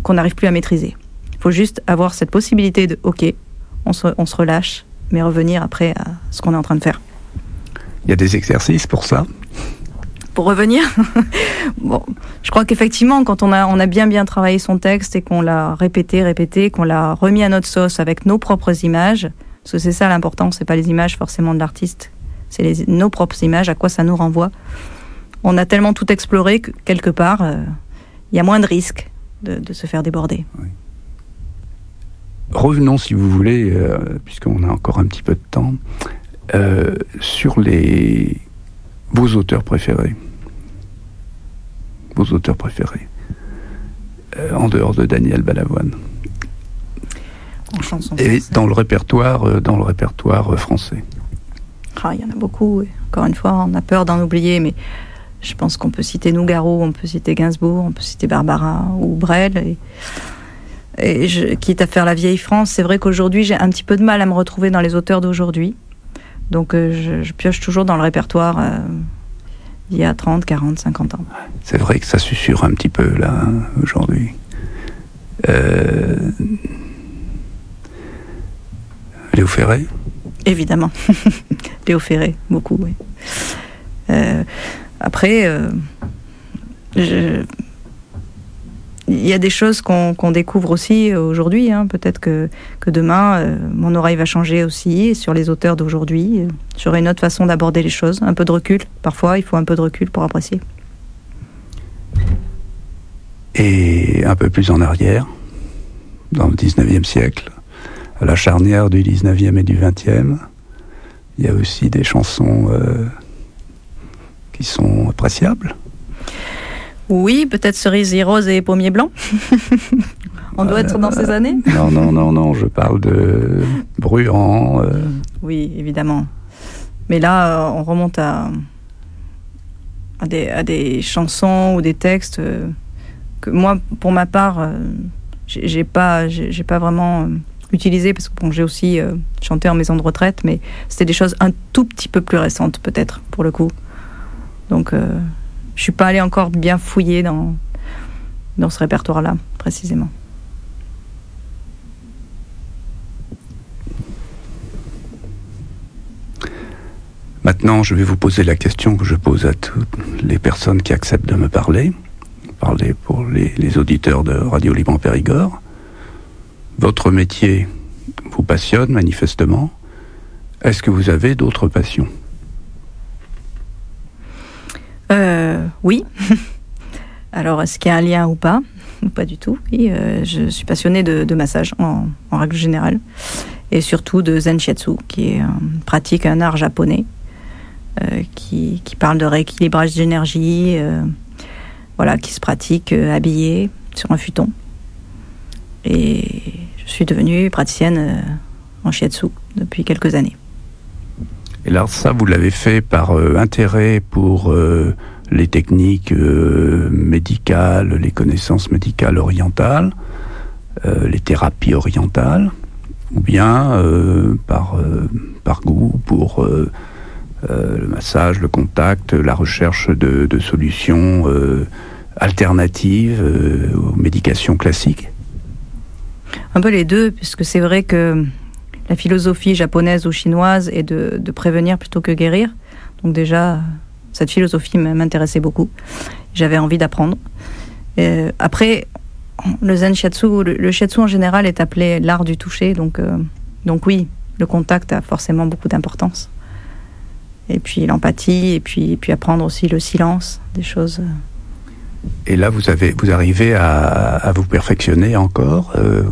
qu'on n'arrive plus à maîtriser. Il faut juste avoir cette possibilité de, ok, on se relâche, mais revenir après à ce qu'on est en train de faire. Il y a des exercices pour ça ? Pour revenir, bon, je crois qu'effectivement, quand on a bien travaillé son texte et qu'on l'a répété, qu'on l'a remis à notre sauce avec nos propres images, parce que c'est ça l'important, c'est pas les images forcément de l'artiste, c'est nos propres images, à quoi ça nous renvoie. On a tellement tout exploré que quelque part, il y a moins de risques de se faire déborder. Oui. Revenons, si vous voulez, puisqu'on a encore un petit peu de temps, sur vos auteurs préférés. Vos auteurs préférés. En dehors de Daniel Balavoine. En chanson et française. dans le répertoire français. Il y en a beaucoup. Et encore une fois, on a peur d'en oublier, mais je pense qu'on peut citer Nougaro, on peut citer Gainsbourg, on peut citer Barbara ou Brel. Quitte à faire la vieille France, c'est vrai qu'aujourd'hui, j'ai un petit peu de mal à me retrouver dans les auteurs d'aujourd'hui. Donc je pioche toujours dans le répertoire il y a 30, 40, 50 ans. C'est vrai que ça susurre un petit peu, là, aujourd'hui. Léo Ferré ? Évidemment. Léo Ferré, beaucoup, oui. Après, il y a des choses qu'on découvre aussi aujourd'hui. Peut-être que demain, mon oreille va changer aussi sur les auteurs d'aujourd'hui. J'aurai une autre façon d'aborder les choses. Un peu de recul. Parfois, il faut un peu de recul pour apprécier. Et un peu plus en arrière, dans le 19e siècle, à la charnière du 19e et du 20e, il y a aussi des chansons qui sont appréciables. Oui, peut-être Cerise rose et Pommier blanc. On doit être dans ces années. Non, je parle de Bruant. Oui, évidemment. Mais là, on remonte à des chansons ou des textes que moi, pour ma part, j'ai pas vraiment utilisé, parce que bon, j'ai aussi chanté en maison de retraite, mais c'était des choses un tout petit peu plus récentes, peut-être, pour le coup. Donc, je suis pas allée encore bien fouiller dans ce répertoire-là, précisément. Maintenant, je vais vous poser la question que je pose à toutes les personnes qui acceptent de me parler pour les auditeurs de Radio Libre en Périgord. Votre métier vous passionne, manifestement. Est-ce que vous avez d'autres passions ? Oui. Alors, est-ce qu'il y a un lien ou pas ? Pas du tout. Oui, je suis passionnée de massage en règle générale, et surtout de Zen Shiatsu, qui est un art japonais qui parle de rééquilibrage d'énergie, qui se pratique habillé sur un futon. Et je suis devenue praticienne en Shiatsu depuis quelques années. Et là, ça, vous l'avez fait par intérêt pour les techniques médicales, les connaissances médicales orientales, les thérapies orientales, ou bien par goût pour le massage, le contact, la recherche de solutions alternatives aux médications classiques ? Un peu les deux, puisque c'est vrai que la philosophie japonaise ou chinoise est de prévenir plutôt que guérir. Donc déjà, cette philosophie m'intéressait beaucoup. J'avais envie d'apprendre. Après, le Zen Shiatsu, le Shiatsu en général est appelé l'art du toucher. Donc oui, le contact a forcément beaucoup d'importance. Et puis l'empathie, et puis apprendre aussi le silence, des choses. Et là, vous arrivez à vous perfectionner encore.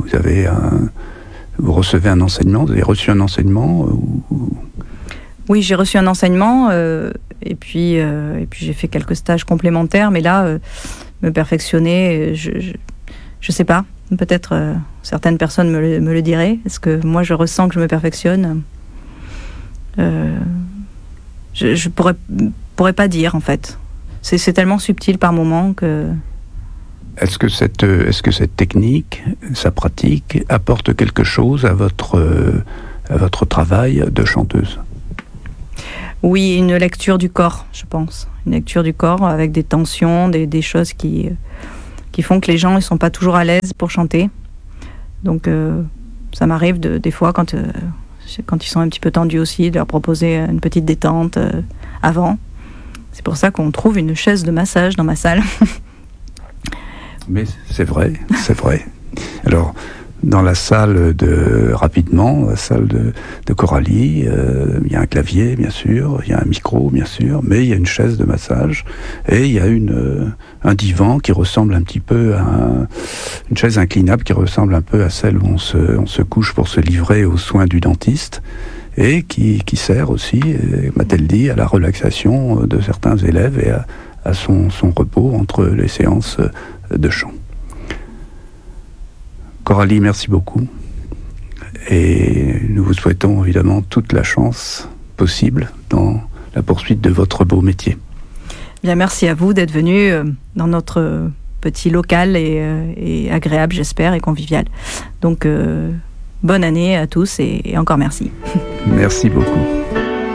Vous recevez un enseignement. Vous avez reçu un enseignement Oui, j'ai reçu un enseignement, et puis j'ai fait quelques stages complémentaires. Mais là, me perfectionner, je sais pas. Peut-être certaines personnes me le diraient. Est-ce que moi, je ressens que je me perfectionne ? Je pourrais pas dire, en fait. C'est tellement subtil par moment que... Est-ce que cette technique, sa pratique, apporte quelque chose à votre travail de chanteuse ? Oui, une lecture du corps, je pense. Une lecture du corps avec des tensions, des choses qui qui font que les gens ils sont pas toujours à l'aise pour chanter. Donc ça m'arrive des fois quand ils sont un petit peu tendus aussi, de leur proposer une petite détente avant. C'est pour ça qu'on trouve une chaise de massage dans ma salle. Mais c'est vrai. Alors, dans la salle la salle de Coralie, il y a un clavier, bien sûr, il y a un micro, bien sûr, mais il y a une chaise de massage et il y a un divan qui ressemble un petit peu à une chaise inclinable qui ressemble un peu à celle où on se couche pour se livrer aux soins du dentiste et qui sert aussi, m'a-t-elle dit, à la relaxation de certains élèves et à son repos entre les séances de chant. Coralie, merci beaucoup. Et nous vous souhaitons évidemment toute la chance possible dans la poursuite de votre beau métier. Bien, merci à vous d'être venu dans notre petit local et agréable, j'espère, et convivial. Donc, bonne année à tous et encore merci. Merci beaucoup.